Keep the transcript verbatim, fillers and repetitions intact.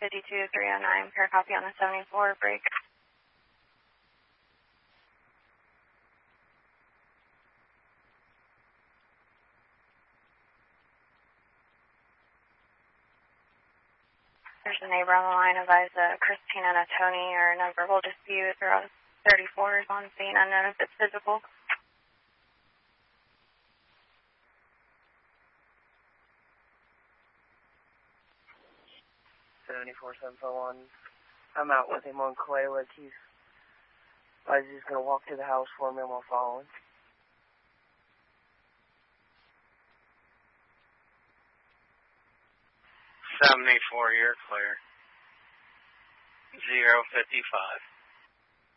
fifty-two three oh nine, pair copy on the seventy-four, break. There's a neighbor on the line, advise uh, Christina and a Tony or no verbal dispute. There are thirty-fours on scene, unknown if it's physical. seventy-four seven oh one. I'm out with him on Quaylick. He's, I was just going to walk to the house for me while following. seventy-four, you're clear. zero fifty-five.